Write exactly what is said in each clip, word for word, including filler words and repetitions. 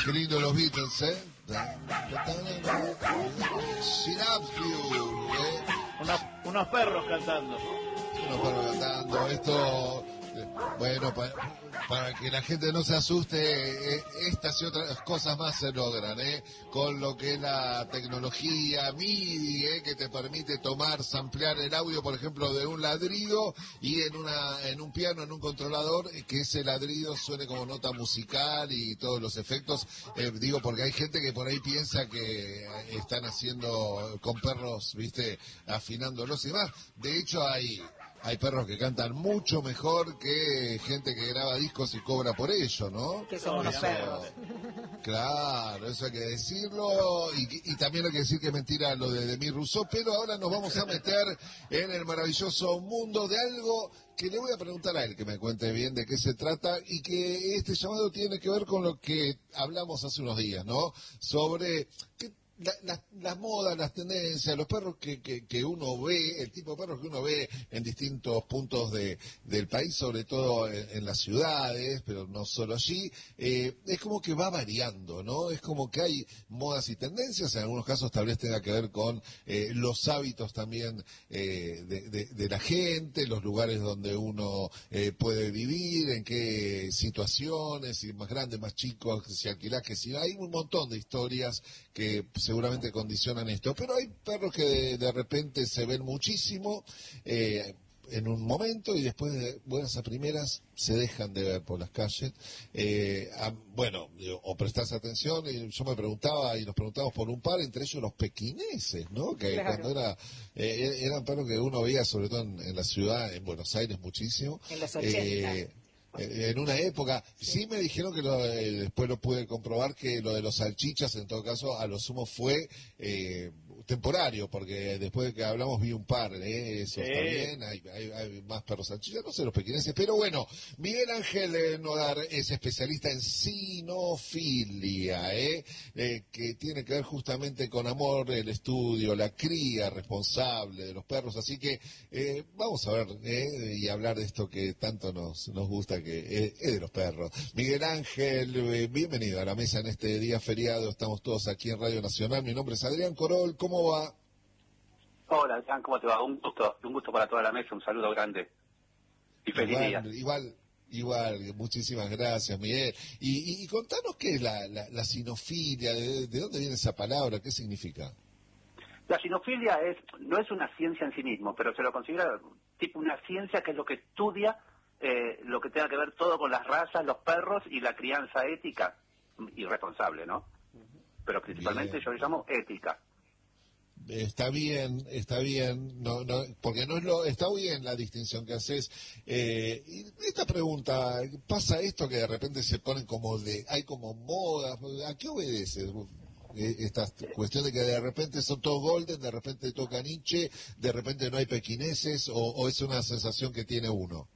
Qué lindo los Beatles, ¿eh? She loves you, ¿eh? Unos, unos perros cantando. Unos perros cantando. Esto, bueno, para, para que la gente no se asuste, eh, estas y otras cosas más se logran, ¿eh? Con lo que es la tecnología MIDI, ¿eh? Que te permite tomar, samplear el audio, por ejemplo, de un ladrido y en una en un piano, en un controlador, que ese ladrido suene como nota musical y todos los efectos. Eh, digo, porque hay gente que por ahí piensa que están haciendo con perros, viste, afinándolos y demás. De hecho, hay... Hay perros que cantan mucho mejor que gente que graba discos y cobra por ello, ¿no? Que somos los Eso, perros. claro, eso hay que decirlo. Y, y también hay que decir que es mentira lo de Demis Rousseau. Pero ahora nos vamos a meter en el maravilloso mundo de algo que le voy a preguntar a él, que me cuente bien de qué se trata, y que este llamado tiene que ver con lo que hablamos hace unos días, ¿no? Sobre... ¿qué La, la, las modas, las tendencias, los perros que, que, que uno ve, el tipo de perros que uno ve en distintos puntos de, del país, sobre todo en, en las ciudades, pero no solo allí, eh, es como que va variando, ¿no? Es como que hay modas y tendencias, en algunos casos tal vez tenga que ver con eh, los hábitos también eh, de, de, de la gente, los lugares donde uno eh, puede vivir, en qué situaciones, si más grandes, más chicos, si alquilás, que si hay un montón de historias que seguramente condicionan esto, pero hay perros que de, de repente se ven muchísimo eh, en un momento y después de buenas a primeras se dejan de ver por las calles. Eh, a, bueno, o prestás atención, y yo me preguntaba y nos preguntamos por un par, entre ellos los pequineses, ¿no? Que Claro. cuando era eh, eran perros que uno veía sobre todo en, en la ciudad, en Buenos Aires muchísimo. En los ochenta. Eh, en una época, sí, sí me dijeron que lo, eh, después lo pude comprobar, que lo de los salchichas en todo caso a lo sumo fue eh, temporario, porque después de que hablamos vi un par, ¿eh? Eso Sí. está bien, hay, hay, hay más perros salchichas, no sé los pequineses, pero bueno, Miguel Ángel eh, Nodar es especialista en sinofilia, ¿eh? Eh, que tiene que ver justamente con amor, el estudio, la cría responsable de los perros, así que eh, vamos a ver ¿eh? y hablar de esto que tanto nos, nos gusta, que es, es de los perros. Miguel Ángel, eh, bienvenido a la mesa en este día feriado, estamos todos aquí en Radio Nacional, mi nombre es Adrián Corol, ¿cómo va? Hola, Adrián, ¿cómo te va? Un gusto, un gusto para toda la mesa, un saludo grande y feliz día. Igual, igual, igual, muchísimas gracias, Miguel. Y, y, y contanos qué es la, la, la sinofilia, de, de dónde viene esa palabra, qué significa. La sinofilia es, no es una ciencia en sí mismo, pero se lo considera tipo una ciencia que es lo que estudia eh, lo que tenga que ver todo con las razas, los perros y la crianza ética y responsable, ¿no? Pero principalmente Bien. yo le llamo ética. Está bien, está bien, no, no, porque no es lo, está bien la distinción que haces. Eh, y esta pregunta, ¿pasa esto que de repente se ponen como de, hay como modas? ¿A qué obedece eh, esta cuestión de que de repente son todos golden, de repente toca Nietzsche, de repente no hay pequineses, o, o es una sensación que tiene uno?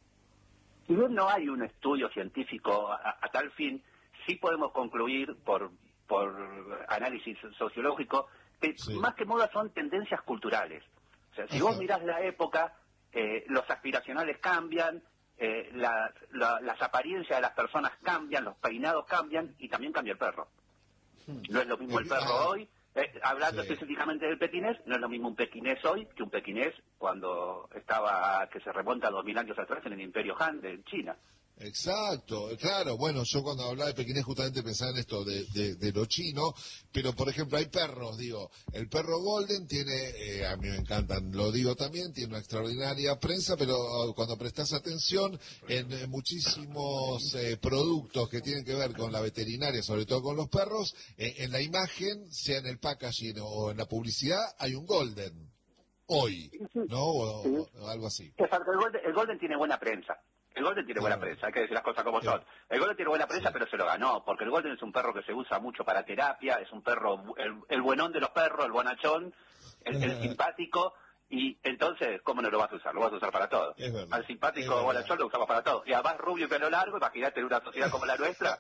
Si bien no hay un estudio científico a, a tal fin, sí podemos concluir por, por análisis sociológico que Sí. más que moda son tendencias culturales. O sea, si Ajá. vos mirás la época, eh, los aspiracionales cambian, eh, la, la, las apariencias de las personas cambian, los peinados cambian y también cambia el perro. No es lo mismo el perro Ah, hoy, eh, hablando sí. específicamente del pequinés, no es lo mismo un pequinés hoy que un pequinés cuando estaba, que se remonta a dos mil años atrás en el Imperio Han de China. Exacto, claro, bueno, yo cuando hablaba de pequinés justamente pensaba en esto de, de, de lo chino, pero por ejemplo hay perros, digo, el perro golden tiene, eh, a mí me encantan, lo digo también, tiene una extraordinaria prensa, pero cuando prestas atención en, en muchísimos eh, productos que tienen que ver con la veterinaria, sobre todo con los perros, eh, en la imagen, sea en el packaging o en la publicidad, hay un golden, hoy, ¿no? O, Sí. o algo así. Exacto, el Golden, el Golden tiene buena prensa. El Golden tiene buena Claro. prensa, hay que decir las cosas como Sí. son. El Golden tiene buena prensa, Sí. pero se lo ganó, porque el Golden es un perro que se usa mucho para terapia, es un perro, el, el buenón de los perros, el bonachón, el, el simpático, y entonces, ¿cómo no lo vas a usar? Lo vas a usar para todo. Es verdad, Al es simpático verdad. bonachón lo usamos para todo. Y además rubio y pelo largo, imagínate en una sociedad como la nuestra.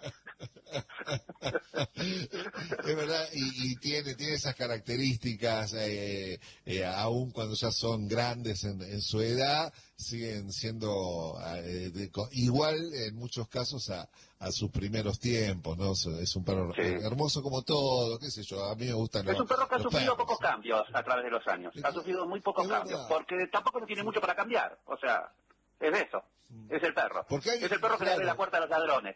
Es verdad, y, y tiene tiene esas características, eh, eh, aun cuando ya son grandes en, en su edad, siguen siendo eh, de, igual en muchos casos a, a sus primeros tiempos, ¿no? Es un perro Sí. hermoso como todo, qué sé yo, a mí me gustan los Es un perro que ha los sufrido perros. pocos cambios a través de los años. Ha sufrido muy pocos Es cambios, verdad. porque tampoco no tiene mucho para cambiar. O sea, es eso. Es el perro. Porque hay- es el perro que le abre claro. la puerta a los ladrones.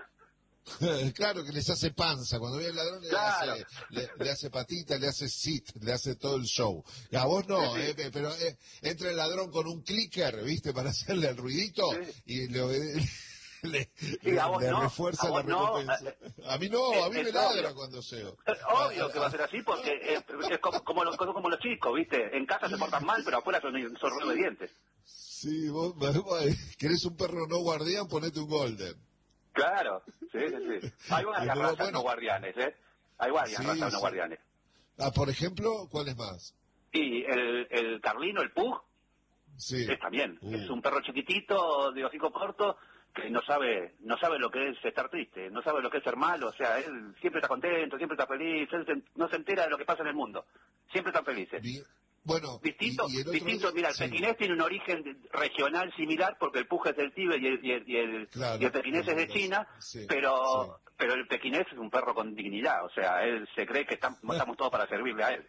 Claro que les hace panza, cuando viene el ladrón le, Claro. hace, le, le hace patita, le hace sit, le hace todo el show. Y a vos no, Sí, sí. eh, pero eh, entra el ladrón con un clicker, ¿viste? Para hacerle el ruidito Sí. y le, obede- le, Sí, le- a vos le no, refuerza a la vos no, recompensa. eh, A mí no, a mí es- me es ladra obvio. cuando llego. Obvio que va a ser así porque es, es como, como, los, como los chicos, ¿viste? En casa se portan mal, pero afuera son, son re obedientes. Sí, vos, vos querés un perro no guardián, ponete un golden. Claro, sí, sí, sí. Hay varias Pero razas bueno. no guardianes, ¿eh? Hay varias Sí, razas no sí. guardianes. Ah, por ejemplo, ¿cuál es más? Y el, el Carlino, el Pug, Sí. es también. Uh. Es un perro chiquitito, de hocico corto, que no sabe no sabe lo que es estar triste, no sabe lo que es ser malo. O sea, él siempre está contento, siempre está feliz, él se- no se entera de lo que pasa en el mundo. Siempre están felices. Bien. Bueno, Distinto, y, y el otro distinto, día- mira, el sí. pequinés tiene un origen de- regional similar porque el Pug es del Tíbet y el, y el, y el, Claro, y el pequinés es de los- China, sí, pero pero el pequinés es un perro con dignidad, o sea, él se cree que estamos, estamos todos para servirle a él.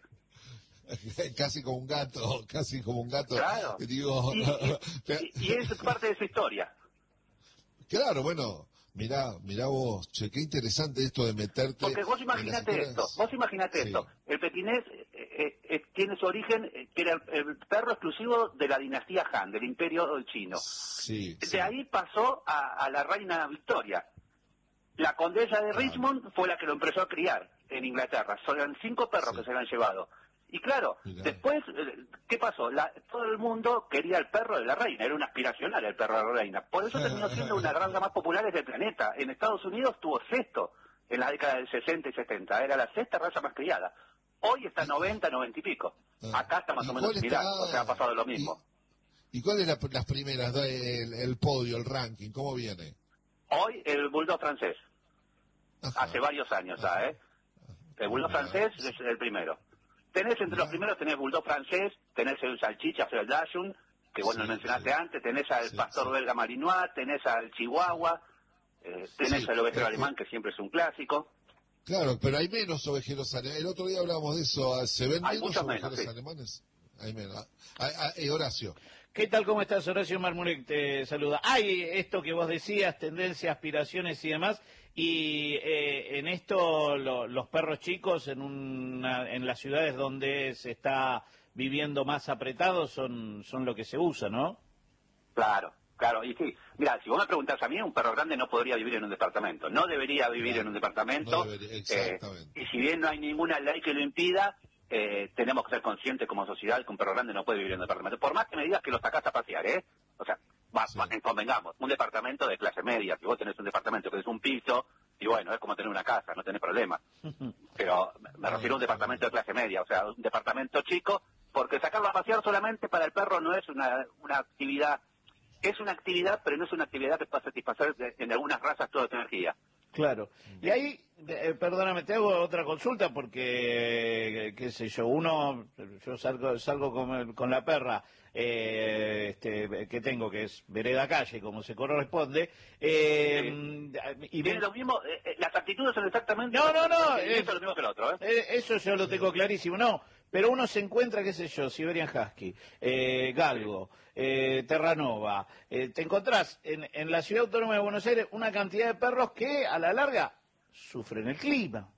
Casi como un gato, casi como un gato. Claro. Digo, Y, y- y- y es parte de su historia. claro, bueno, mirá, mirá vos, che, qué interesante esto de meterte. Porque vos en las imaginate historias. esto, vos imaginate Sí. esto, el pequinés eh, eh, eh, tiene su origen, eh, que era el, el perro exclusivo de la dinastía Han, del imperio chino. Sí, sí. De ahí pasó a, a la reina Victoria. La condesa de Richmond fue la que lo empezó a criar en Inglaterra. Son cinco perros Sí. que se le han llevado. Y claro, Mirá. después, eh, ¿qué pasó? La- todo el mundo quería el perro de la reina, era un aspiracional el perro de la reina. Por eso terminó siendo una de las razas más populares del planeta. En Estados Unidos tuvo sexto en la década del sesenta y setenta. Era la sexta raza más criada. Hoy está noventa, noventa y pico. Ah. Acá está más ¿Y o menos cuál similar, está- o sea, ha pasado lo mismo. ¿Y, y cuáles son las primeras, no? el, el podio, el ranking? ¿Cómo viene? Hoy el bulldog francés. Ajá. Hace varios años ya, ¿eh? El bulldog Mirá. francés es el primero. Tenés entre los Mirá. primeros, tenés bulldog francés, tenés el salchicha, el dachshund, que vos Sí, lo mencionaste sí. antes, tenés al Sí, pastor sí. belga malinois, tenés al chihuahua, eh, tenés Sí, al ovejero eh, alemán, que siempre es un clásico. Claro, pero hay menos ovejeros alemanes. El otro día hablábamos de eso. ¿Se ven Hay menos muchos ovejeros menos, sí. alemanes? Hay menos. Ah, ah, eh, Horacio. ¿Qué tal? ¿Cómo estás? Horacio Marmurek te saluda. Hay esto que vos decías, tendencias, aspiraciones y demás, y eh, en esto lo- los perros chicos en, una, en las ciudades donde se está viviendo más apretados son, son lo que se usa, ¿no? Claro, claro. Y sí, mira, si vos me preguntás a mí, un perro grande no podría vivir en un departamento. No debería vivir Claro, en un departamento. no debería, eh, exactamente. y si bien no hay ninguna ley que lo impida, eh, tenemos que ser conscientes como sociedad que un perro grande no puede vivir en un departamento. Por más que me digas que lo sacás a pasear, ¿eh? O sea, va, Sí. va- convengamos, un departamento de clase media. Si vos tenés un departamento que es un piso, y bueno, es como tener una casa, no tenés problema. Pero me- me refiero a un departamento de clase media, o sea, un departamento chico, porque sacarlo a pasear solamente para el perro no es una, una actividad. Es una actividad, pero no es una actividad que pueda satisfacer de- en algunas razas toda tu energía. Claro. Y ahí, eh, perdóname, te hago otra consulta porque, eh, qué sé yo, uno, yo salgo, salgo con, el- con la perra eh, este, que tengo, que es vereda calle, como se corresponde, eh, y Y ven- es lo mismo, eh, eh, las actitudes son exactamente No, no, no, el eh, es lo mismo que el otro, ¿eh? Eh, eso yo lo tengo clarísimo, no, pero uno se encuentra, qué sé yo, Siberian Husky, eh, Galgo, eh, Terranova, eh, te encontrás en, en la Ciudad Autónoma de Buenos Aires una cantidad de perros que a la larga sufren el clima.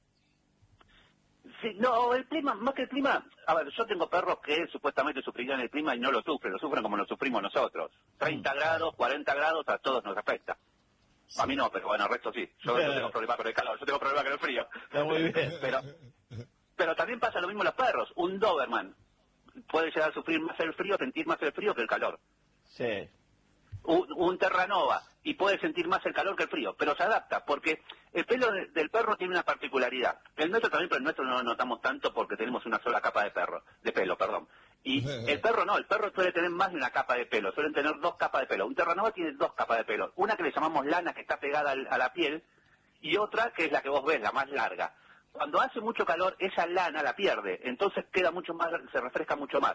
Sí, no, el clima, más que el clima, a ver, yo tengo perros que supuestamente sufrirían el clima y no lo sufren, lo sufren como lo sufrimos nosotros. treinta grados, cuarenta grados, a todos nos afecta. A mí no, pero bueno, el resto sí. Yo no tengo problema con el calor, yo tengo problema con el frío. Está muy bien. Pero, pero también pasa lo mismo en los perros. Un Doberman puede llegar a sufrir más el frío, sentir más el frío que el calor. Sí. Un, un Terranova y puede sentir más el calor que el frío, pero se adapta porque el pelo de- del perro tiene una particularidad. El nuestro también, pero el nuestro no lo notamos tanto porque tenemos una sola capa de perro, de pelo, perdón. Y el perro no, el perro suele tener más de una capa de pelo, suelen tener dos capas de pelo. Un Terranova tiene dos capas de pelo, una que le llamamos lana que está pegada al- a la piel y otra que es la que vos ves, la más larga. Cuando hace mucho calor, esa lana la pierde, entonces queda mucho más, se refresca mucho más.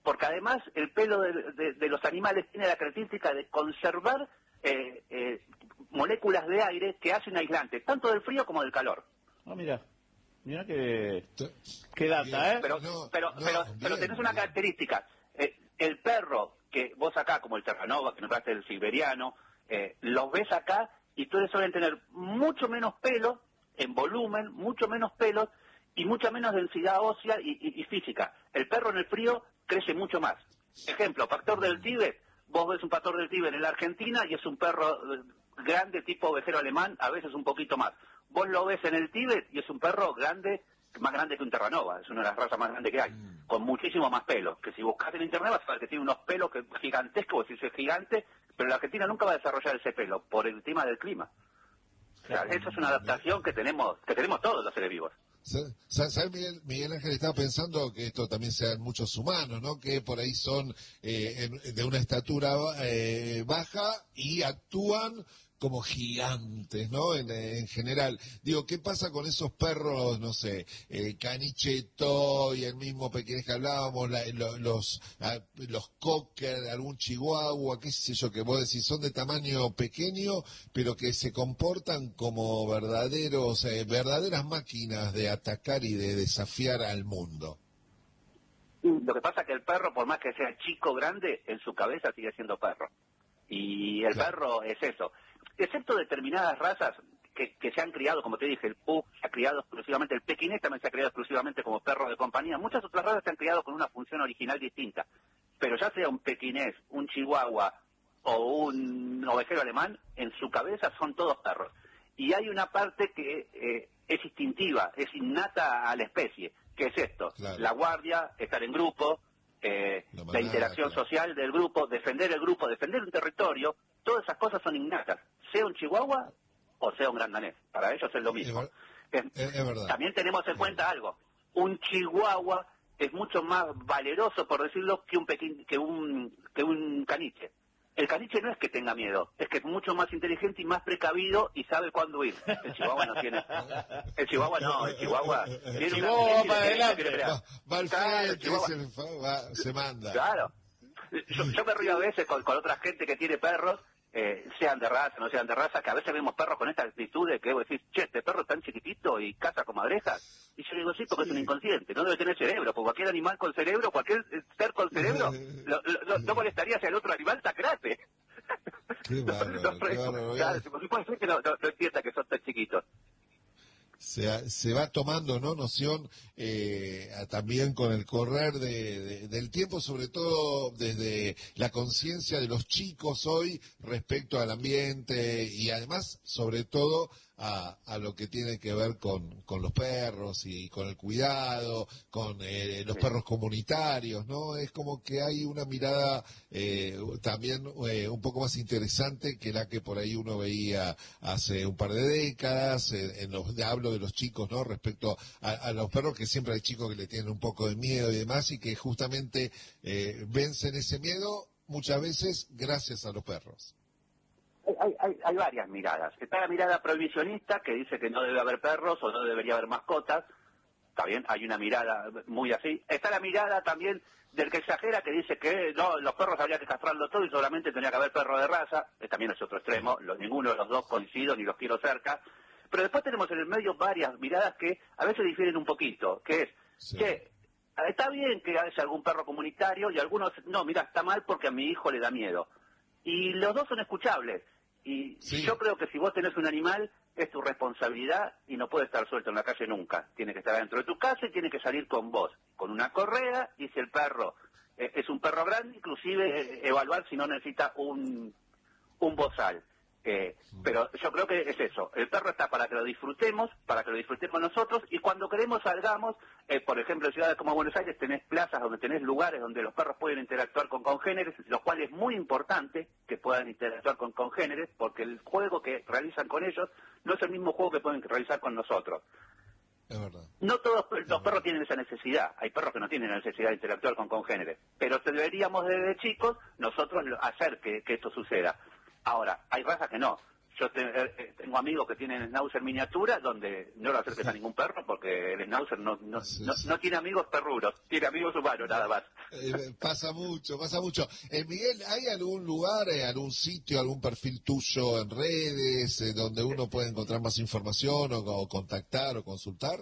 porque además el pelo de, de, de los animales tiene la característica de conservar eh, eh, moléculas de aire que hacen aislantes, tanto del frío como del calor. Ah, mira, mira que, qué data, ¿eh? Pero, No, pero, no, pero, bien, pero tenés una bien. característica, eh, el perro que vos acá, como el terranova, que nombraste el siberiano, eh, los ves acá y todos suelen tener mucho menos pelo en volumen, mucho menos pelos y mucha menos densidad ósea y, y, y física. El perro en el frío crece mucho más. Ejemplo, pastor del Tíbet, vos ves un pastor del Tíbet en la Argentina y es un perro eh, grande tipo ovejero alemán, a veces un poquito más. Vos lo ves en el Tíbet y es un perro grande, más grande que un terranova, es una de las razas más grandes que hay, con muchísimo más pelos, que si buscas en internet vas a ver que tiene unos pelos que, gigantescos, si es gigante, pero la Argentina nunca va a desarrollar ese pelo, por el tema del clima. O sea, eso es una adaptación que tenemos, que tenemos todos los seres vivos. ¿Sabes, Miguel, Miguel Ángel? Estaba pensando que esto también se da en muchos humanos, ¿no? Que por ahí son eh, en- de una estatura eh, baja y actúan como gigantes, ¿no? En, en general. Digo, ¿qué pasa con esos perros, no sé, eh, caniche toy, el mismo pequeñez que hablábamos, la- lo- los ah, los cocker, algún chihuahua, qué sé yo, que vos decís, son de tamaño pequeño, pero que se comportan como verdaderos, eh, verdaderas máquinas de atacar y de desafiar al mundo? Lo que pasa es que el perro, por más que sea chico o grande, en su cabeza sigue siendo perro. Y el Claro. perro es eso. Excepto determinadas razas que, que se han criado, como te dije, el pug se ha criado exclusivamente, el pequinés también se ha criado exclusivamente como perro de compañía. Muchas otras razas se han criado con una función original distinta. Pero ya sea un pequinés, un chihuahua o un ovejero alemán, en su cabeza son todos perros. Y hay una parte que eh, es instintiva, es innata a la especie, que es esto, Claro. la guardia, estar en grupo, eh, La la manada, interacción claro. social del grupo, defender el grupo, defender un territorio, todas esas cosas son innatas, sea un chihuahua o sea un gran danés, para ellos es lo Es, mismo. ver- Eh, es- es verdad. También tenemos en Es cuenta verdad. algo, un chihuahua es mucho más valeroso, por decirlo, que un pequín, que un que un caniche. El caniche no es que tenga miedo, es que es mucho más inteligente y más precavido y sabe cuándo huir. El chihuahua no tiene. El chihuahua no, el chihuahua tiene una Chihuahua va y para le quiere- le quiere adelante. pelear. Va, va al Claro, el frente, chihuahua- es el fa- va- se manda. Claro. Yo, yo me río a veces con, con otra gente que tiene perros, eh, sean de raza, no sean de raza, que a veces vemos perros con esta actitud de que vos decís, che, este perro es tan chiquitito y caza como abejas. Y yo digo, sí, porque Sí. es un inconsciente, no debe tener cerebro, porque cualquier animal con cerebro, cualquier eh, ser con cerebro, lo, lo- lo- no molestaría si al otro animal sacrate. Qué bárbaro, qué bárbaro. Claro, si puede ser que no, no, no entienda que son tan chiquitos. Se, ha- se va tomando, ¿no? Noción eh, a- también con el correr de- de- del tiempo, sobre todo desde la conciencia de los chicos hoy respecto al ambiente y además, sobre todo, a, a lo que tiene que ver con, con los perros y con el cuidado, con eh, los Sí. perros comunitarios, ¿no? Es como que hay una mirada eh, también eh, un poco más interesante que la que por ahí uno veía hace un par de décadas, en, en los, hablo de los chicos, ¿no? Respecto a, a los perros, que siempre hay chicos que le tienen un poco de miedo y demás, y que justamente eh, vencen ese miedo muchas veces gracias a los perros. Hay, hay, hay varias miradas. Está la mirada prohibicionista, que dice que no debe haber perros o no debería haber mascotas. Está bien, hay una mirada muy así. Está la mirada también del que exagera, que dice que no, los perros habría que castrarlo todo y solamente tenía que haber perros de raza. Que también es otro extremo. Los, ninguno de los dos coincido ni los quiero cerca. Pero después tenemos en el medio varias miradas que a veces difieren un poquito, que es, Sí. che, está bien que haya algún perro comunitario y algunos, no, mira, está mal porque a mi hijo le da miedo. Y los dos son escuchables. Y Sí. yo creo que si vos tenés un animal, es tu responsabilidad y no puede estar suelto en la calle nunca. Tiene que estar dentro de tu casa y tiene que salir con vos, con una correa, y si el perro eh, es un perro grande, inclusive eh, evaluar si no necesita un, un bozal. Eh, pero yo creo que es eso, el perro está para que lo disfrutemos, para que lo disfrutemos nosotros, y cuando queremos salgamos, eh, por ejemplo en ciudades como Buenos Aires tenés plazas donde tenés lugares donde los perros pueden interactuar con congéneres, lo cual es muy importante que puedan interactuar con congéneres, porque el juego que realizan con ellos no es el mismo juego que pueden realizar con nosotros. Es verdad. No todos los perros tienen esa necesidad, hay perros que no tienen la necesidad de interactuar con congéneres, pero deberíamos desde chicos nosotros hacer que, que esto suceda. Ahora, hay razas que no. yo te, eh, tengo amigos que tienen schnauzer miniatura donde no lo acerques a ningún perro porque el schnauzer no no, Sí, no, sí. no tiene amigos perrunos, tiene amigos humanos nada más. Eh, pasa mucho, pasa mucho. Eh, Miguel, ¿hay algún lugar, eh, algún sitio, algún perfil tuyo en redes eh, donde uno puede encontrar más información o, o contactar o consultar?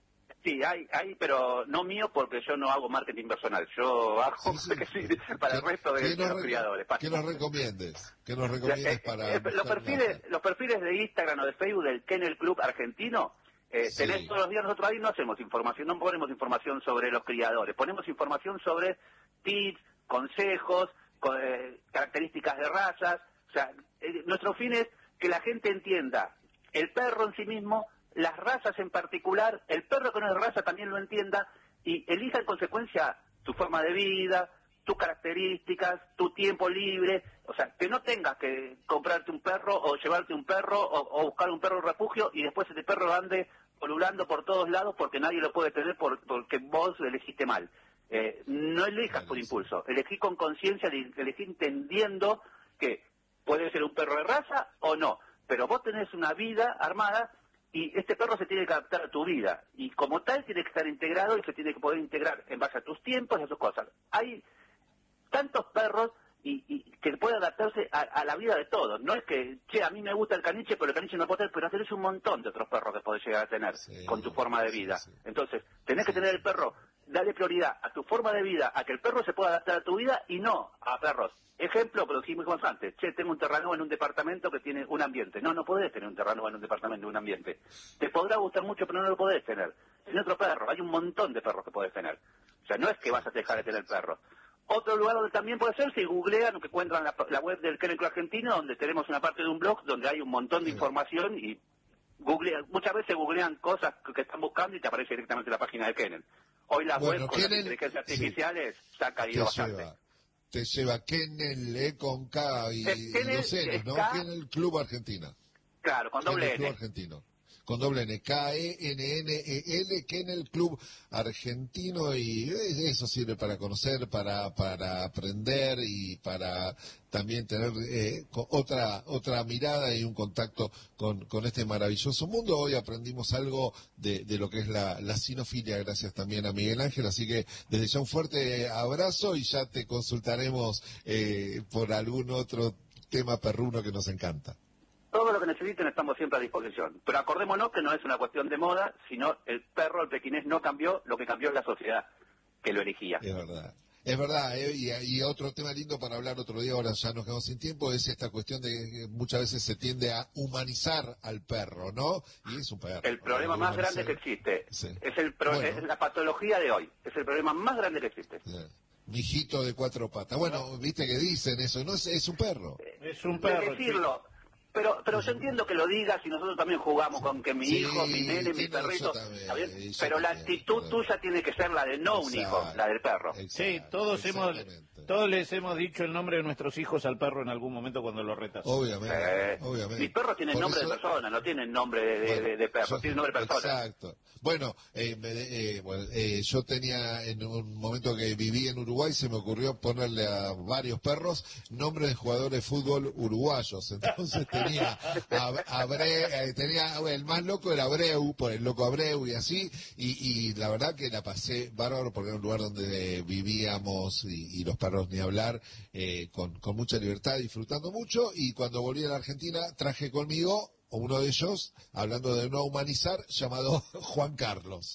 Sí, hay, hay, pero no mío porque yo no hago marketing personal. Yo hago Sí, sí. sí, para el ¿Qué- resto de, qué de nos los re- criadores. ¿Qué nos recomiendes? ¿Qué nos Eh, recomiendes para eh, los buscar perfiles data? los perfiles de Instagram o de Facebook del Kennel Club argentino, eh, Sí. tenés todos los días. Nosotros ahí no hacemos información, no ponemos información sobre los criadores, ponemos información sobre tips, consejos, co- eh, características de razas. O sea, eh, nuestro fin es que la gente entienda el perro en sí mismo, las razas en particular, el perro que no es de raza también lo entienda y elija en consecuencia tu forma de vida, tus características, tu tiempo libre, o sea, que no tengas que comprarte un perro o llevarte un perro o, o buscar un perro en refugio y después ese perro ande polulando por todos lados porque nadie lo puede tener por, porque vos lo elegiste mal. Eh, no elijas por impulso, elegí con conciencia, elegí entendiendo que puede ser un perro de raza o no, pero vos tenés una vida armada y este perro se tiene que adaptar a tu vida y como tal tiene que estar integrado y se tiene que poder integrar en base a tus tiempos y a tus cosas. Hay tantos perros y, y que puede adaptarse a, a la vida de todos. No es que, che, a mí me gusta el caniche, pero el caniche no puede tener, pero tenés un montón de otros perros que podés llegar a tener Sí, con tu forma de sí, vida. sí. Entonces, tenés Sí, que tener sí. el perro, dale prioridad a tu forma de vida, a que el perro se pueda adaptar a tu vida y no a perros. Ejemplo, pero dijimos antes, che, tengo un terrano en un departamento que tiene un ambiente. No, no podés tener un terrano en un departamento, un ambiente. Te podrá gustar mucho, pero no lo podés tener. Tiene otro perro, hay un montón de perros que podés tener. O sea, no es que vas a dejar de tener perros. Otro lugar donde también puede ser, si googlean o que encuentran la, la web del Kennel Club Argentino, donde tenemos una parte de un blog donde hay un montón de Sí. información y googlean, muchas veces googlean cosas que, que están buscando y te aparece directamente la página de Kennel. Hoy las Bueno, webs con las Kennel, inteligencias sí, artificiales se ha te caído bastante. lleva, te lleva Kennel eh, con K y, Eh, y Kennel dos N's, es ¿no? K, Kennel Club Argentina. claro, con Kennel doble Club N. Argentino. Con doble N, K E N N E L, Kennel Club Argentino, y eh, eso sirve para conocer, para para aprender y para también tener eh, co- otra otra mirada y un contacto con, con este maravilloso mundo. Hoy aprendimos algo de, de lo que es la, la sinofilia, gracias también a Miguel Ángel, así que desde ya un fuerte abrazo y ya te consultaremos eh, por algún otro tema perruno que nos encanta. Todo lo que necesiten estamos siempre a disposición. Pero acordémonos que no es una cuestión de moda, sino el perro, el pequinés no cambió, lo que cambió es la sociedad que lo elegía. Es verdad. Es verdad, eh, y, y otro tema lindo para hablar otro día, ahora ya nos quedamos sin tiempo, es esta cuestión de que muchas veces se tiende a humanizar al perro, ¿no? Y es un perro. El problema ¿no? más grande Humanizar- que existe Sí. es, el pro- Bueno. es la patología de hoy. Es el problema más grande que existe. Eh, Mijito de cuatro patas. Bueno, viste que dicen eso, ¿no? Es, es un perro. Es un De perro. decirlo. Pero, pero yo entiendo que lo digas y nosotros también jugamos con que mi Sí, hijo, mi nene, mi sí, no, yo perrito. también, ¿está bien? yo Pero la también, actitud pero- tuya tiene que ser la de no un hijo, Exacto, la del perro. Sí, exacto, todos hemos, exactamente. todos les hemos dicho el nombre de nuestros hijos al perro en algún momento cuando lo retas. Obviamente, Eh, obviamente. Mis perros tienen Por nombre eso- de persona, no tienen nombre de, de, Bueno, de- de perro, yo- tienen nombre de persona. Exacto. Bueno, eh, me de- eh, bueno, eh, yo tenía en un momento que viví en Uruguay, se me ocurrió ponerle a varios perros nombres de jugadores de fútbol uruguayos. Entonces tenía a, a Bre- eh, tenía el más loco era Abreu, por el loco Abreu y así, y, y la verdad que la pasé bárbaro porque era un lugar donde vivíamos y, y los perros ni hablar, eh, con, con mucha libertad, disfrutando mucho, y cuando volví a la Argentina traje conmigo o uno de ellos, hablando de no humanizar, llamado Juan Carlos.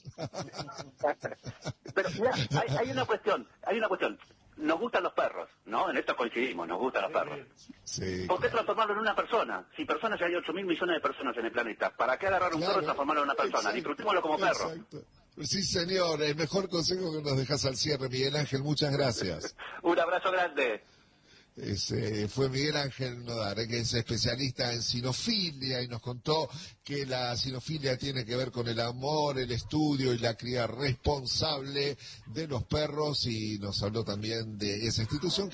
Pero mira, hay, hay una cuestión, hay una cuestión. Nos gustan los perros, ¿no? En esto coincidimos, nos gustan los perros. Sí, ¿Por qué claro. transformarlo en una persona? Si personas ya hay ocho mil millones de personas en el planeta, ¿para qué agarrar un Claro, perro y transformarlo en una persona? exacto, Disfrutémoslo como perro. exacto. Sí, señor, el mejor consejo que nos dejas al cierre, Miguel Ángel, muchas gracias. Un abrazo grande. Ese fue Miguel Ángel Nodar, eh, que es especialista en sinofilia y nos contó que la sinofilia tiene que ver con el amor, el estudio y la cría responsable de los perros, y nos habló también de esa institución que